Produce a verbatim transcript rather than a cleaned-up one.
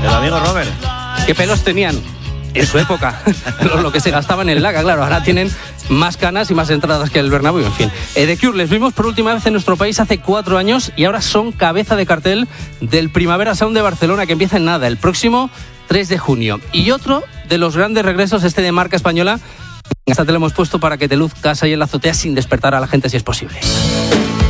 El amigo Robert. ¿Qué pelos tenían en su época? Lo que se gastaba en el Laga, claro. Ahora tienen más canas y más entradas que el Bernabéu, en fin. Eh, The Cure les vimos por última vez en nuestro país hace cuatro años y ahora son cabeza de cartel del Primavera Sound de Barcelona, que empieza en nada, el próximo tres de junio. Y otro de los grandes regresos, este de marca española, esta te lo hemos puesto para que te luzcas ahí en la azotea sin despertar a la gente si es posible.